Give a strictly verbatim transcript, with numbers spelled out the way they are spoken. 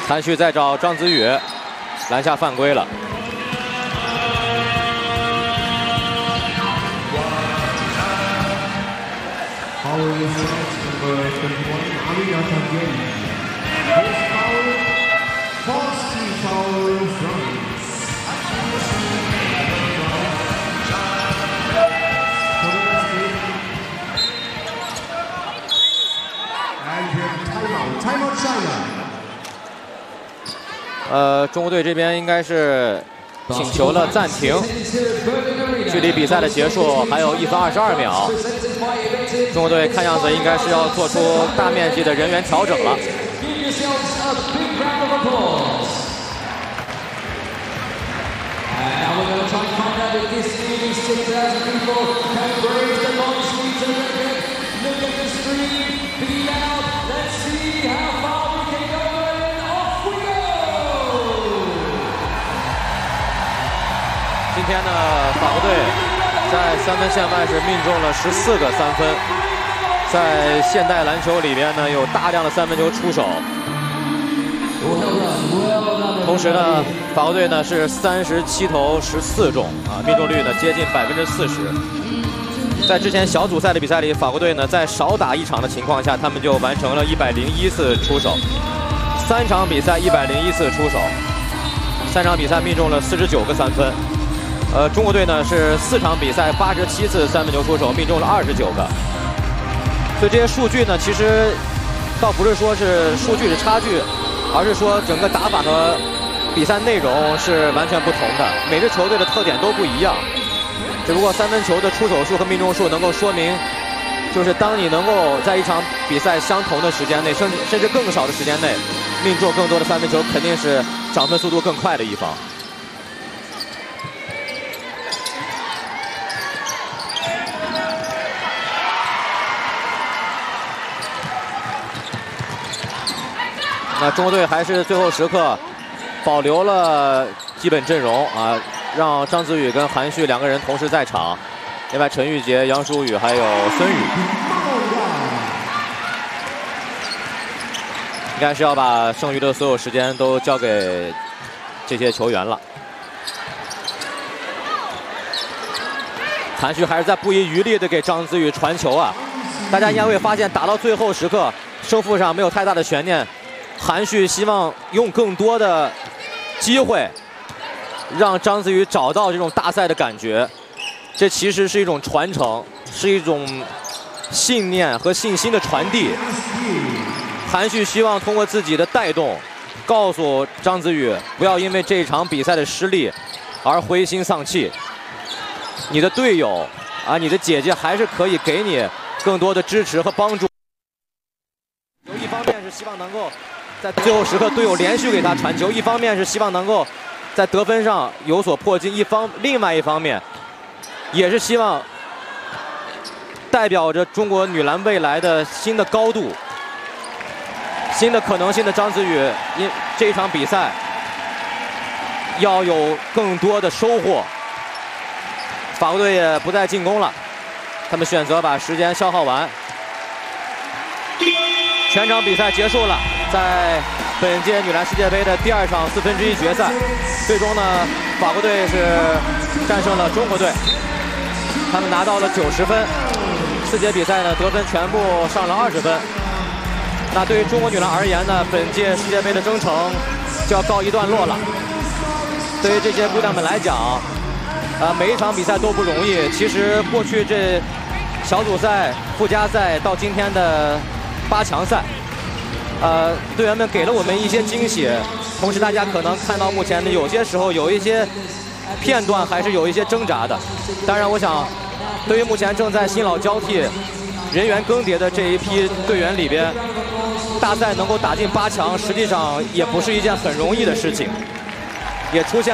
韩旭在找张子宇，篮下犯规了。 Foul is number twenty-one, Amina Tangeli. First foul, false foul, France. And we have timeout, timeout China. 呃，中国队这边应该是请求了暂停，距离比赛的结束还有一分二十二秒。 中国队看样子应该是要做出大面积的人员调整了。今天呢，法国队在三分线外是命中了十四个三分。 在现代篮球里边呢，有大量的三分球出手。同时呢，法国队呢是三十七投十四中啊，命中率呢接近百分之四十。在之前小组赛的比赛里，法国队呢在少打一场的情况下，他们就完成了一百零一次出手，三场比赛一百零一次出手，三场比赛命中了四十九个三分。呃，中国队呢是四场比赛八十七次三分球出手，命中了二十九个。 所以这些数据呢，其实倒不是说是数据的差距，而是说整个打法和比赛内容是完全不同的。每支球队的特点都不一样，只不过三分球的出手数和命中数能够说明，就是当你能够在一场比赛相同的时间内，甚至甚至更少的时间内，命中更多的三分球，肯定是涨分速度更快的一方。 那中国队还是最后时刻保留了基本阵容啊，让张子宇跟韩旭两个人同时在场。另外，陈玉杰、杨舒宇还有孙宇，应该是要把剩余的所有时间都交给这些球员了。韩旭还是在不遗余力的给张子宇传球啊！大家应该会发现，打到最后时刻，胜负上没有太大的悬念。 韩旭希望用更多的机会，让张子宇找到这种大赛的感觉。这其实是一种传承，是一种信念和信心的传递。韩旭希望通过自己的带动，告诉张子宇不要因为这场比赛的失利而灰心丧气。你的队友啊，你的姐姐还是可以给你更多的支持和帮助。有一方面是希望能够。 在最后时刻，队友连续给他传球，一方面是希望能够在得分上有所破纪，一方另外一方面也是希望代表着中国女篮未来的新的高度、新的可能性的张子宇，因这场比赛要有更多的收获。法国队也不再进攻了，他们选择把时间消耗完。 全场比赛结束了，在本届女篮世界杯的第二场四分之一决赛，最终呢，法国队是战胜了中国队，他们拿到了九十分，四节比赛呢得分全部上了二十分。那对于中国女篮而言呢，本届世界杯的征程就要告一段落了。对于这些姑娘们来讲，啊，每一场比赛都不容易。其实过去这小组赛、附加赛到今天的 八强赛，呃，队员们给了我们一些惊喜，同时大家可能看到目前的有些时候有一些片段还是有一些挣扎的。当然，我想，对于目前正在新老交替、人员更迭的这一批队员里边，大赛能够打进八强，实际上也不是一件很容易的事情，也出现。